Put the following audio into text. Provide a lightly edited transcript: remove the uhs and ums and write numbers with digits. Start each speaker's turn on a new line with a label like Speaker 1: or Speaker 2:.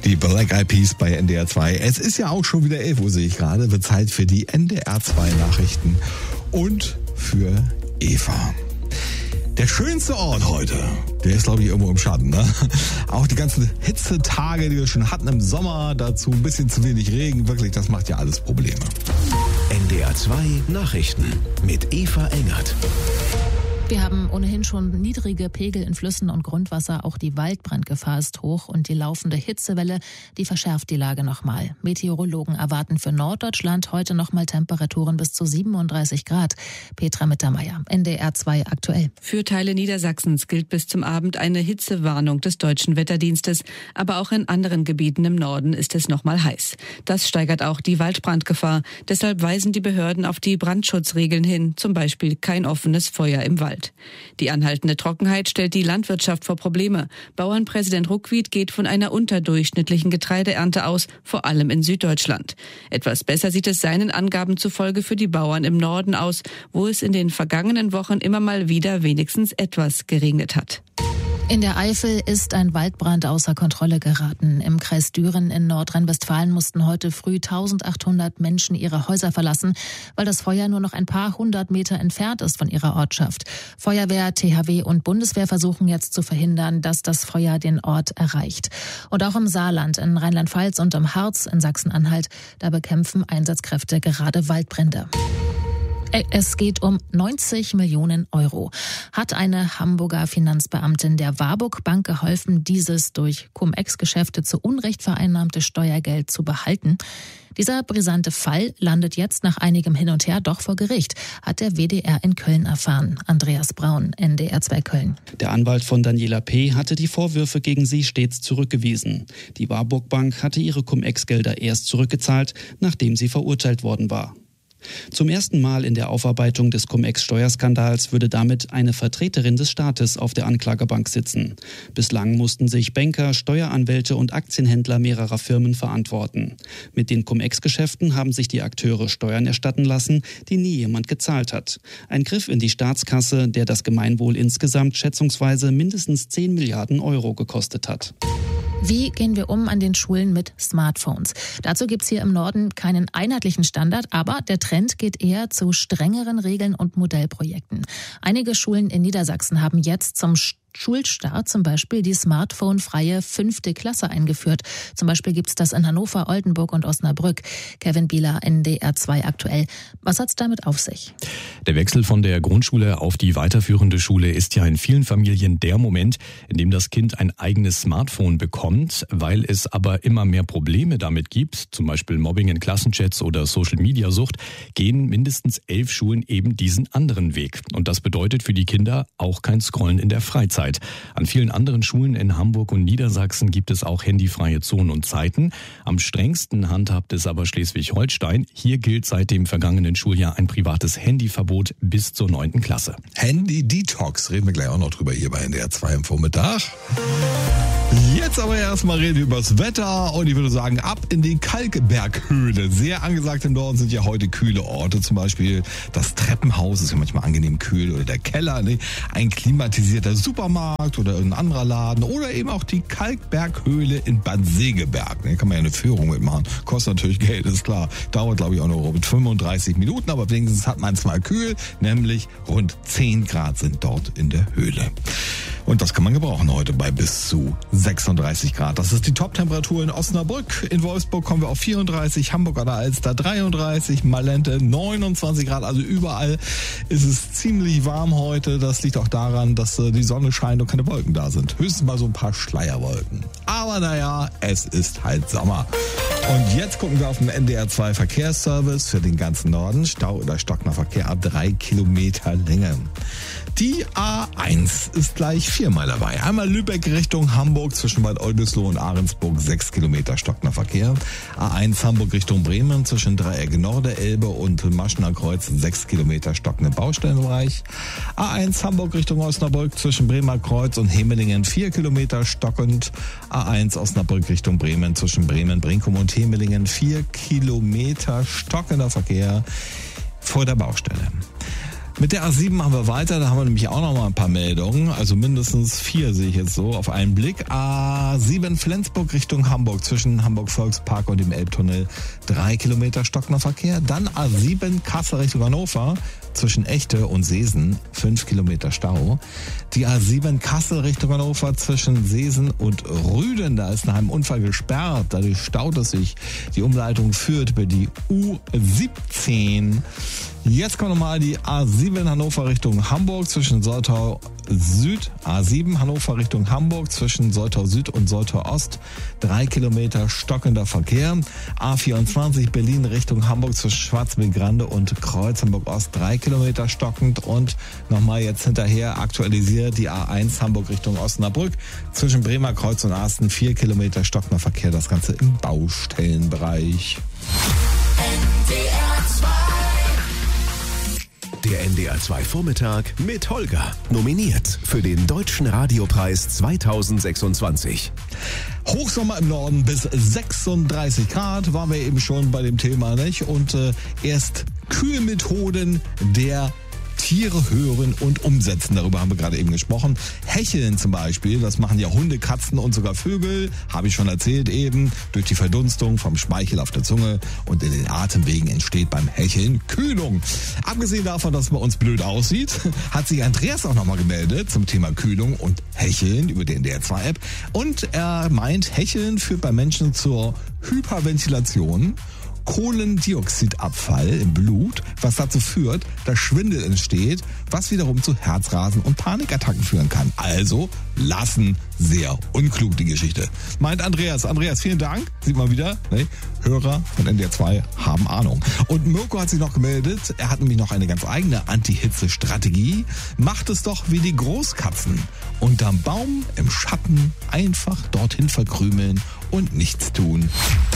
Speaker 1: Die Black Eyed Peas bei NDR 2. Es ist ja auch schon wieder 11 Uhr, sehe ich gerade. Wird Zeit für die NDR 2 Nachrichten und für Eva. Der schönste Ort heute, der ist, glaube ich, irgendwo im Schatten. Ne? Auch die ganzen Hitzetage, die wir schon hatten im Sommer, dazu ein bisschen zu wenig Regen. Wirklich, das macht ja alles Probleme.
Speaker 2: NDR 2 Nachrichten mit Eva Engert.
Speaker 3: Wir haben ohnehin schon niedrige Pegel in Flüssen und Grundwasser. Auch die Waldbrandgefahr ist hoch und die laufende Hitzewelle, die verschärft die Lage nochmal. Meteorologen erwarten für Norddeutschland heute nochmal Temperaturen bis zu 37 Grad. Petra Mittermeier, NDR 2 aktuell.
Speaker 4: Für Teile Niedersachsens gilt bis zum Abend eine Hitzewarnung des Deutschen Wetterdienstes. Aber auch in anderen Gebieten im Norden ist es nochmal heiß. Das steigert auch die Waldbrandgefahr. Deshalb weisen die Behörden auf die Brandschutzregeln hin. Zum Beispiel kein offenes Feuer im Wald. Die anhaltende Trockenheit stellt die Landwirtschaft vor Probleme. Bauernpräsident Ruckwied geht von einer unterdurchschnittlichen Getreideernte aus, vor allem in Süddeutschland. Etwas besser sieht es seinen Angaben zufolge für die Bauern im Norden aus, wo es in den vergangenen Wochen immer mal wieder wenigstens etwas geregnet hat.
Speaker 3: In der Eifel ist ein Waldbrand außer Kontrolle geraten. Im Kreis Düren in Nordrhein-Westfalen mussten heute früh 1800 Menschen ihre Häuser verlassen, weil das Feuer nur noch ein paar hundert Meter entfernt ist von ihrer Ortschaft. Feuerwehr, THW und Bundeswehr versuchen jetzt zu verhindern, dass das Feuer den Ort erreicht. Und auch im Saarland, in Rheinland-Pfalz und im Harz in Sachsen-Anhalt, da bekämpfen Einsatzkräfte gerade Waldbrände. Es geht um 90 Millionen Euro. Hat eine Hamburger Finanzbeamtin der Warburg Bank geholfen, dieses durch Cum-Ex-Geschäfte zu Unrecht vereinnahmte Steuergeld zu behalten? Dieser brisante Fall landet jetzt nach einigem Hin und Her doch vor Gericht, hat der WDR in Köln erfahren. Andreas Braun, NDR 2 Köln.
Speaker 5: Der Anwalt von Daniela P. hatte die Vorwürfe gegen sie stets zurückgewiesen. Die Warburg Bank hatte ihre Cum-Ex-Gelder erst zurückgezahlt, nachdem sie verurteilt worden war. Zum ersten Mal in der Aufarbeitung des Cum-Ex-Steuerskandals würde damit eine Vertreterin des Staates auf der Anklagebank sitzen. Bislang mussten sich Banker, Steueranwälte und Aktienhändler mehrerer Firmen verantworten. Mit den Cum-Ex-Geschäften haben sich die Akteure Steuern erstatten lassen, die nie jemand gezahlt hat. Ein Griff in die Staatskasse, der das Gemeinwohl insgesamt schätzungsweise mindestens 10 Milliarden Euro gekostet hat.
Speaker 3: Wie gehen wir um an den Schulen mit Smartphones? Dazu gibt's hier im Norden keinen einheitlichen Standard, aber der Trend geht eher zu strengeren Regeln und Modellprojekten. Einige Schulen in Niedersachsen haben jetzt zum Schulstart zum Beispiel die smartphone-freie 5. Klasse eingeführt. Zum Beispiel gibt's das in Hannover, Oldenburg und Osnabrück. Kevin Bieler, NDR 2 aktuell. Was hat's damit auf sich?
Speaker 6: Der Wechsel von der Grundschule auf die weiterführende Schule ist ja in vielen Familien der Moment, in dem das Kind ein eigenes Smartphone bekommt. Weil es aber immer mehr Probleme damit gibt, zum Beispiel Mobbing in Klassenchats oder Social-Media-Sucht, gehen mindestens 11 Schulen eben diesen anderen Weg. Und das bedeutet für die Kinder auch kein Scrollen in der Freizeit. An vielen anderen Schulen in Hamburg und Niedersachsen gibt es auch handyfreie Zonen und Zeiten. Am strengsten handhabt es aber Schleswig-Holstein. Hier gilt seit dem vergangenen Schuljahr ein privates Handyverbot bis zur 9. Klasse.
Speaker 1: Handy-Detox, reden wir gleich auch noch drüber hier bei NDR 2 am Vormittag. Jetzt aber erstmal reden wir über das Wetter und ich würde sagen, ab in die Kalkberghöhle. Sehr angesagt im Norden sind ja heute kühle Orte, zum Beispiel das Treppenhaus ist ja manchmal angenehm kühl oder der Keller, ne? Ein klimatisierter Supermarkt oder ein anderer Laden oder eben auch die Kalkberghöhle in Bad Segeberg. Da kann man ja eine Führung mitmachen, kostet natürlich Geld, ist klar. Dauert glaube ich auch noch mit 35 Minuten, aber wenigstens hat man es mal kühl, nämlich rund 10 Grad sind dort in der Höhle. Und das kann man gebrauchen heute bei bis zu 36 Grad. Das ist die Top-Temperatur in Osnabrück. In Wolfsburg kommen wir auf 34, Hamburg an der Alster 33, Malente 29 Grad. Also überall ist es ziemlich warm heute. Das liegt auch daran, dass die Sonne scheint und keine Wolken da sind. Höchstens mal so ein paar Schleierwolken. Aber naja, es ist halt Sommer. Und jetzt gucken wir auf den NDR 2 Verkehrsservice für den ganzen Norden. Stau oder stockender Verkehr ab 3 Kilometer Länge. Die A1 ist gleich 4-mal dabei. Einmal Lübeck Richtung Hamburg zwischen Bad Oldesloe und Ahrensburg 6 Kilometer stockender Verkehr. A1 Hamburg Richtung Bremen zwischen Dreieck Norderelbe und Maschner Kreuz 6 Kilometer stockender Baustellenbereich. A1 Hamburg Richtung Osnabrück zwischen Bremer Kreuz und Hemelingen 4 Kilometer stockend. A1 Osnabrück Richtung Bremen zwischen Bremen, Brinkum und Hemelingen 4 Kilometer stockender Verkehr vor der Baustelle. Mit der A7 haben wir weiter, da haben wir nämlich auch noch mal ein paar Meldungen, also mindestens 4 sehe ich jetzt so auf einen Blick. A7 Flensburg Richtung Hamburg, zwischen Hamburg Volkspark und dem Elbtunnel 3 Kilometer stockender Verkehr. Dann A7 Kassel Richtung Hannover, zwischen Echte und Seesen 5 Kilometer Stau. Die A7 Kassel Richtung Hannover zwischen Seesen und Rüden, da ist nach einem Unfall gesperrt, dadurch staut es sich. Die Umleitung führt über die U17. Jetzt kommt nochmal die A7 Hannover Richtung Hamburg zwischen Soltau Süd. A7 Hannover Richtung Hamburg zwischen Soltau Süd und Soltau Ost. 3 Kilometer stockender Verkehr. A24 Berlin Richtung Hamburg zwischen Schwarzwildgrande und Kreuzenburg Ost. 3 Kilometer stockend. Und nochmal jetzt hinterher aktualisiert die A1 Hamburg Richtung Osnabrück zwischen Bremer Kreuz und Asten. 4 Kilometer stockender Verkehr. Das Ganze im Baustellenbereich.
Speaker 2: Der NDR 2 Vormittag mit Holger. Nominiert für den Deutschen Radiopreis 2026.
Speaker 1: Hochsommer im Norden bis 36 Grad, waren wir eben schon bei dem Thema, nicht? Und erst Kühlmethoden der Tiere hören und umsetzen. Darüber haben wir gerade eben gesprochen. Hecheln zum Beispiel, das machen ja Hunde, Katzen und sogar Vögel, habe ich schon erzählt eben, durch die Verdunstung vom Speichel auf der Zunge und in den Atemwegen entsteht beim Hecheln Kühlung. Abgesehen davon, dass es bei uns blöd aussieht, hat sich Andreas auch nochmal gemeldet zum Thema Kühlung und Hecheln über die NDR 2 App. Und er meint, Hecheln führt bei Menschen zur Hyperventilation, Kohlendioxidabfall im Blut, was dazu führt, dass Schwindel entsteht, was wiederum zu Herzrasen und Panikattacken führen kann. Also lassen, sehr unklug die Geschichte. Meint Andreas. Andreas, vielen Dank. Sieht man wieder, ne? Hörer von NDR 2 haben Ahnung. Und Mirko hat sich noch gemeldet. Er hat nämlich noch eine ganz eigene Anti-Hitze-Strategie. Macht es doch wie die Großkatzen. Unterm Baum, im Schatten, einfach dorthin verkrümeln und nichts tun.